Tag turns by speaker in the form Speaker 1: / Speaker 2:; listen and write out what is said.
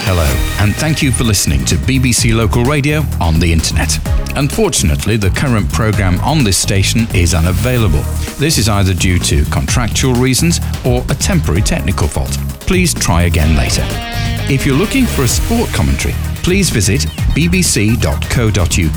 Speaker 1: Hello, and thank you for listening to BBC Local Radio on the internet. Unfortunately, the current programme on this station is unavailable. This is either due to contractual reasons or a temporary technical fault. Please try again later. If you're looking for a sport commentary, please visit bbc.co.uk